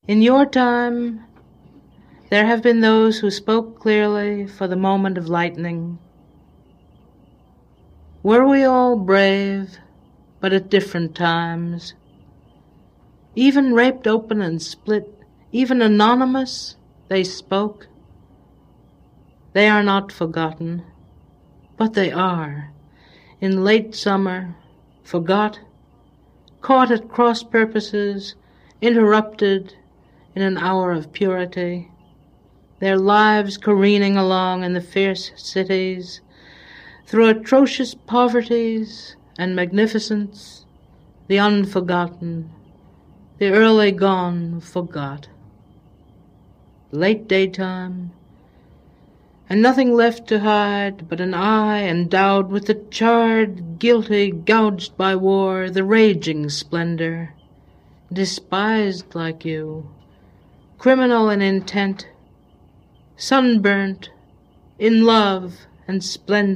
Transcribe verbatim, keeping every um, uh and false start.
In your time there have been those who spoke clearly for the moment of lightning. Were we all brave, but at different times? Even raped open and split, even anonymous, they spoke. They are not forgotten, but they are, in late summer, forgot, caught at cross purposes, interrupted in an hour of purity, their lives careening along in the fierce cities, through atrocious poverties and magnificence, the unforgotten, the early gone forgot. Late daytime, and nothing left to hide but an eye endowed with the charred, guilty, gouged by war, the raging splendor, despised like you, criminal in intent, sunburnt, in love and splendid.